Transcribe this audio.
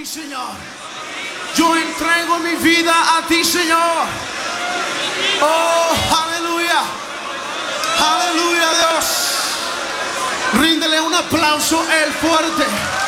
ti, Señor. Yo entrego mi vida a ti, Señor. Oh, aleluya. Aleluya, Dios. Ríndele un aplauso el fuerte.